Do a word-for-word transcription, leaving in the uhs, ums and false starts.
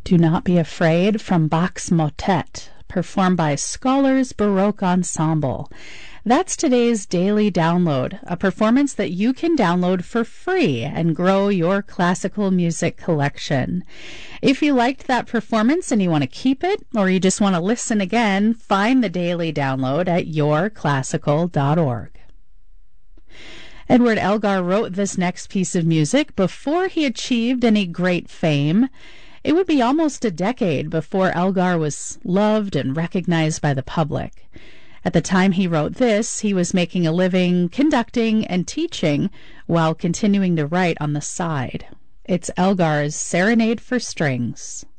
Do Not Be Afraid from Bach's Motet, performed by Scholars Baroque Ensemble. That's today's daily download, a performance that you can download for free and grow your classical music collection. If you liked that performance and you want to keep it, or you just want to listen again, find the daily download at your classical dot org. Edward Elgar wrote this next piece of music before he achieved any great fame. It would be almost a decade before Elgar was loved and recognized by the public. At the time he wrote this, he was making a living conducting and teaching while continuing to write on the side. It's Elgar's Serenade for Strings.